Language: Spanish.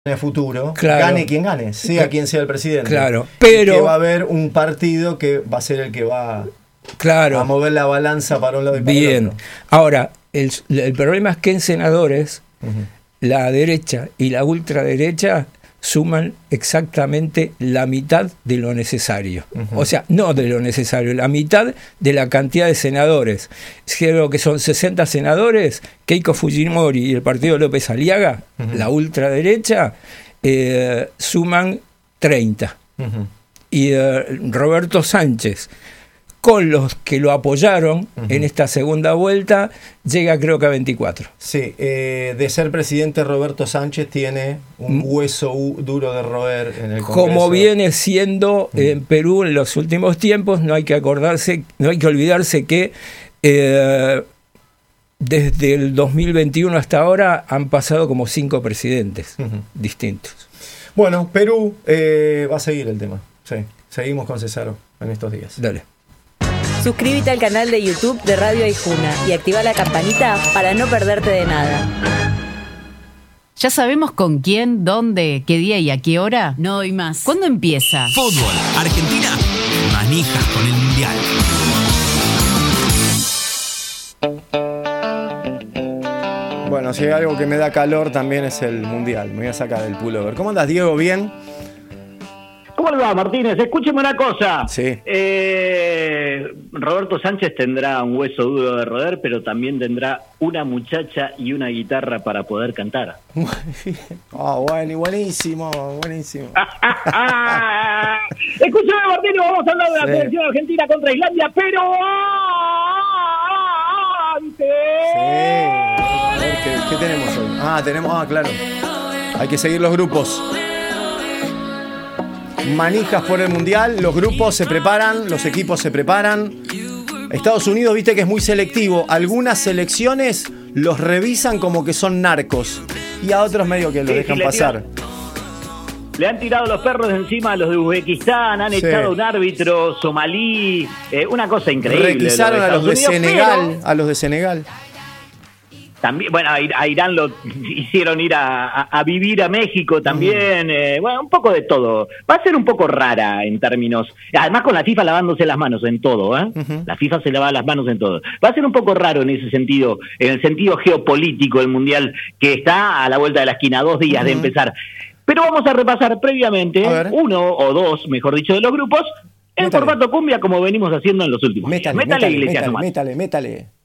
en el futuro, claro, gane quien gane, sea quien sea el presidente. Claro, pero que va a haber un partido que va a ser el que va a mover la balanza para un lado y para el otro. Ahora, el problema es que en senadores, la derecha y la ultraderecha suman exactamente la mitad de lo necesario. O sea, no de lo necesario, la mitad de la cantidad de senadores. Creo que son 60 senadores. Keiko Fujimori y el partido López Aliaga, la ultraderecha, suman 30. Y Roberto Sánchez, con los que lo apoyaron en esta segunda vuelta, llega creo que a 24. Sí, de ser presidente Roberto Sánchez tiene un hueso duro de roer en el Congreso. Como viene siendo en Perú en los últimos tiempos, no hay que olvidarse que desde el 2021 hasta ahora han pasado como 5 presidentes distintos. Bueno, Perú va a seguir el tema. Sí, seguimos con Cesaro en estos días. Dale. Suscríbete al canal de YouTube de Radio Aijuna y activa la campanita para no perderte de nada. ¿Ya sabemos con quién, dónde, qué día y a qué hora? No doy más. ¿Cuándo empieza? Fútbol. Argentina manijas con el Mundial. Bueno, si hay algo que me da calor también es el Mundial. Me voy a sacar el pullover. ¿Cómo andas, Diego? ¿Bien? ¿Cómo le va, Martínez? Escúcheme una cosa. Sí. Roberto Sánchez tendrá un hueso duro de roer, pero también tendrá una muchacha y una guitarra para poder cantar. Buenísimo. Escúcheme, Martínez, vamos a hablar de la selección argentina contra Islandia, pero antes... Sí. ¿Qué tenemos hoy? Claro. Hay que seguir los grupos. Manijas por el Mundial, los grupos se preparan, los equipos se preparan. Estados Unidos, viste que es muy selectivo. Algunas selecciones los revisan como que son narcos y a otros medio que lo dejan pasar. Le han tirado los perros de encima a los de Uzbekistán, han echado a un árbitro somalí, una cosa increíble. Requisaron a los de Senegal. También, bueno, a Irán lo hicieron ir a vivir a México también, un poco de todo. Va a ser un poco rara en términos, además con la FIFA lavándose las manos en todo, La FIFA se lava las manos en todo. Va a ser un poco raro en ese sentido, en el sentido geopolítico del Mundial, que está a la vuelta de la esquina, 2 días de empezar. Pero vamos a repasar previamente, 1 o 2, mejor dicho, de los grupos, en formato cumbia, como venimos haciendo en los últimos días. Métale, Iglesias. Métale.